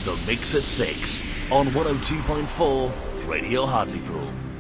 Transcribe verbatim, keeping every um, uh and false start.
The Mix at six on one oh two point four Radio Hartlepool.